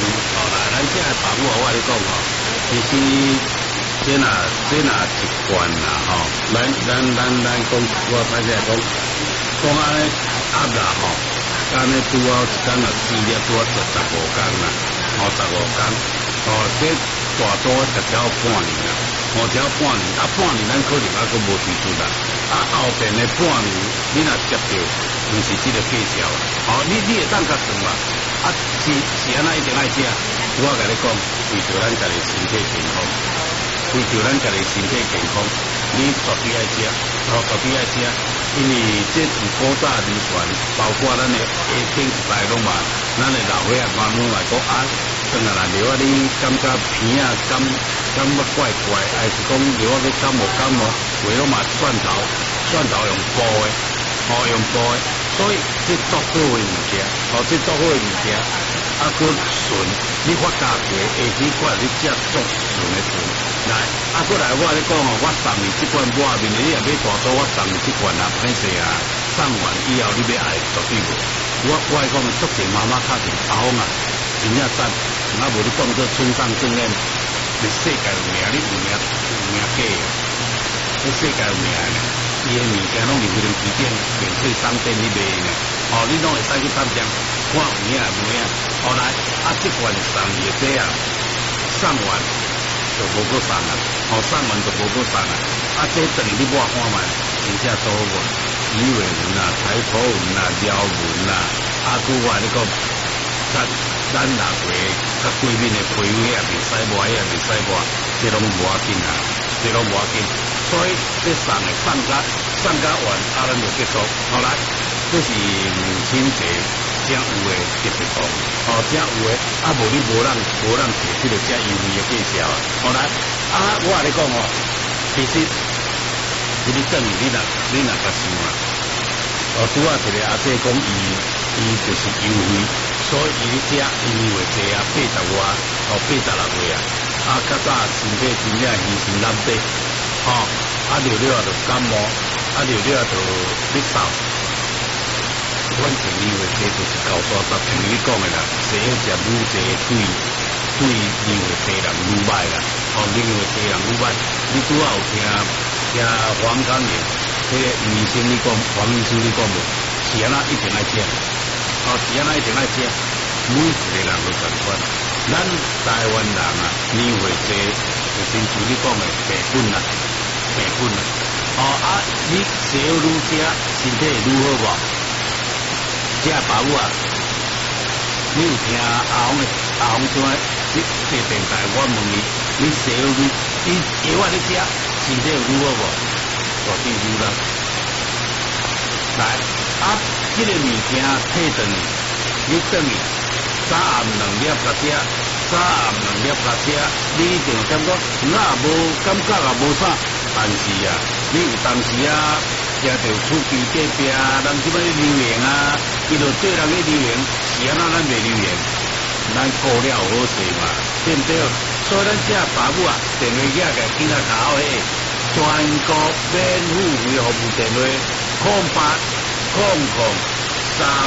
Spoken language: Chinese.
哦，来，咱这个爸母我跟你讲哦，其实这一罐啦吼，咱讲，我歹势讲安尼压啦吼，安尼拄好一天啊4粒，拄好做15工啦，哦15工，哦这大多才只有半年啦，只有半年，半年咱可能还佫无推出啦，后边的半年你若接到，毋是这个计较啦，你会当较长啦，是安那一定爱食，我甲你讲，为着咱家己身体健康。为着咱家己身体健康，你绝对爱食，绝对爱食，因为这是古早人传，包括咱的下顶一代拢嘛，咱的老岁仔妈母来讲当然啦，如果你感觉鼻感觉怪怪，还是讲如果你感冒，话拢嘛蒜头用煲的，用煲的，所以这足好的物件，这足好的物件，佫顺，你发家过，下起过来你食足顺的顺。来，过来，我跟你讲哦，我送你这罐抹面，你也买大多，我送你这罐啊，歹势啊，送完以后你要爱绝对无。我来讲，足济妈妈打电阿峰啊，真正赞，无你当作村上正念，你世界有名，你有名假的，你世界有名的，伊的物件拢是非常基点，免税商店你卖呢，你拢会使去探店，看有影无影。来，这罐送你的这啊，送完。就无够送啊！送完就无够送啊！这等你抹看卖，真正多好无？鱼尾纹啊、柴头纹啊、撩纹啊，我你讲，咱六月较过敏的皮肤也袂使抹，也袂使抹，这拢无要紧啊，这拢无要紧。所以这送甲完，咱就结束。来，这是母亲节。正有诶特别讲，正有诶，无你无人摕即个遮优惠诶介绍。来，我甲你讲其实你等你若甲想啊，拄仔一个阿姐讲伊就是优惠，所以伊遮优惠济啊，80外，86岁啊，较早身体真正形形难底，了就感冒，了就你扫。反正因为这就是高山十像你讲的啦，生食愈济对因为这人愈歹啦，因为这人愈歹，你拄好有听黄刚言，这个医生你讲，黄医生你讲无？是安那一定爱食，是安那一定爱食，每一个人都同款。咱台湾人啊，年岁济，就亲像你讲的病本啦，你食愈食，身体愈好无？这爸母啊，你有听阿峰怎这电台？我问你食你药啊你食，身体有愈好无？绝对有啦。来，这个物件退转去，你转去，早暗2粒甲食，你一定感觉无感觉也无啥，但是啊，你有当时啊。食着厝边隔壁人即摆流行啊，伊就对人去流行，是安那咱袂流行，咱过了好势嘛，对不对？所以咱这爸母啊，电话寄给囡仔头诶，全国免付费服务电话：080030。